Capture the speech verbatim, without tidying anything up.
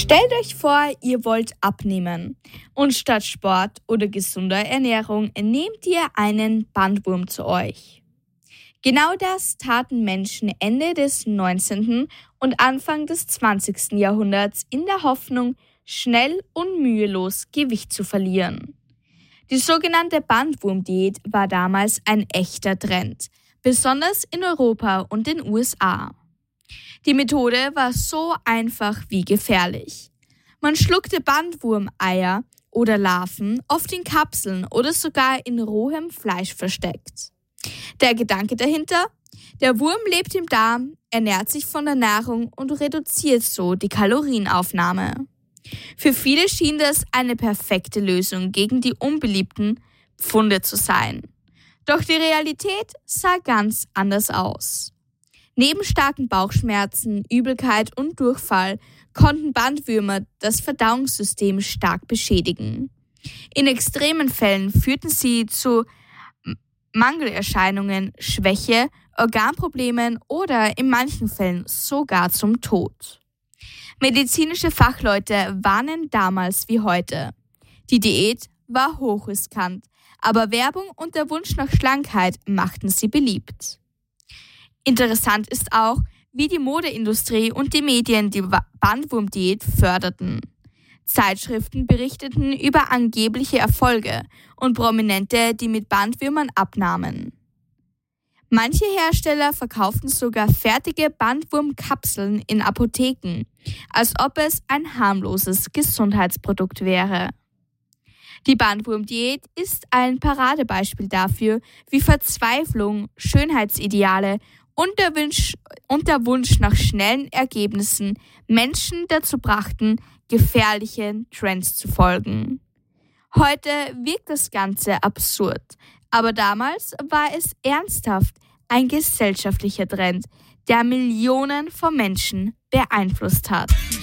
Stellt euch vor, ihr wollt abnehmen und statt Sport oder gesunder Ernährung nehmt ihr einen Bandwurm zu euch. Genau das taten Menschen Ende des neunzehnten und Anfang des zwanzigsten Jahrhunderts in der Hoffnung, schnell und mühelos Gewicht zu verlieren. Die sogenannte Bandwurmdiät war damals ein echter Trend, besonders in Europa und den U S A. Die Methode war so einfach wie gefährlich. Man schluckte Bandwurmeier oder Larven, oft in Kapseln oder sogar in rohem Fleisch versteckt. Der Gedanke dahinter? Der Wurm lebt im Darm, ernährt sich von der Nahrung und reduziert so die Kalorienaufnahme. Für viele schien das eine perfekte Lösung gegen die unbeliebten Pfunde zu sein. Doch die Realität sah ganz anders aus. Neben starken Bauchschmerzen, Übelkeit und Durchfall konnten Bandwürmer das Verdauungssystem stark beschädigen. In extremen Fällen führten sie zu Mangelerscheinungen, Schwäche, Organproblemen oder in manchen Fällen sogar zum Tod. Medizinische Fachleute warnen damals wie heute. Die Diät war hochriskant, aber Werbung und der Wunsch nach Schlankheit machten sie beliebt. Interessant ist auch, wie die Modeindustrie und die Medien die Bandwurmdiät förderten. Zeitschriften berichteten über angebliche Erfolge und Prominente, die mit Bandwürmern abnahmen. Manche Hersteller verkauften sogar fertige Bandwurmkapseln in Apotheken, als ob es ein harmloses Gesundheitsprodukt wäre. Die Bandwurmdiät ist ein Paradebeispiel dafür, wie Verzweiflung, Schönheitsideale und der Wunsch, und der Wunsch nach schnellen Ergebnissen Menschen dazu brachten, gefährlichen Trends zu folgen. Heute wirkt das Ganze absurd, aber damals war es ernsthaft ein gesellschaftlicher Trend, der Millionen von Menschen beeinflusst hat.